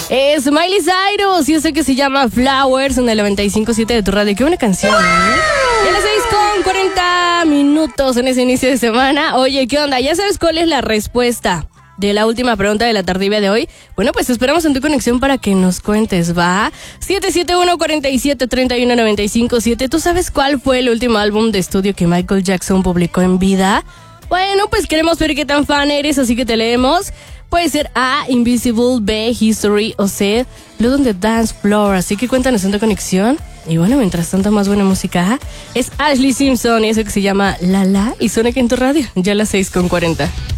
Es Miley Cyrus y eso que se llama Flowers en el 95.7 de tu radio. Qué buena canción, ¿eh? Y a las 6:40 en ese inicio de semana. Oye, ¿qué onda? ¿Ya sabes cuál es la respuesta de la última pregunta de la tardivia de hoy? Bueno, pues esperamos en tu conexión para que nos cuentes, ¿va? 771-47-31-95-7. ¿Tú sabes cuál fue el último álbum de estudio que Michael Jackson publicó en vida? Bueno, pues queremos ver qué tan fan eres, así que te leemos. Puede ser A, Invisible, B, History o C, Blood on the Dance Floor. Así que cuéntanos en tu conexión. Y bueno, mientras tanto, más buena música. Es Ashley Simpson y eso que se llama La La y suena aquí en tu radio. Ya a las 6:40.